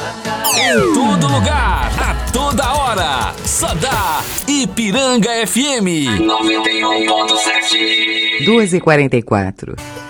Em todo lugar, a toda hora. Só dá Ipiranga FM 91.7. 2h44.